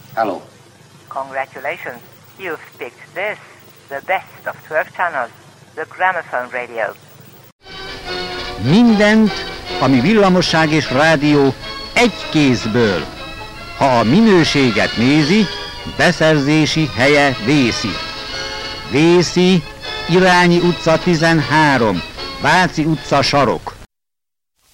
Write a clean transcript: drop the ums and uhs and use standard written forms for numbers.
Hello. Congratulations. You've picked this, the best of 12 channels, the Gramophone Radio. Mindent, ami villamosság és rádió egy kézből. Ha a minőséget nézi, beszerzési helye Vészi. Vészi, Irányi utca 13, Váci utca sarok.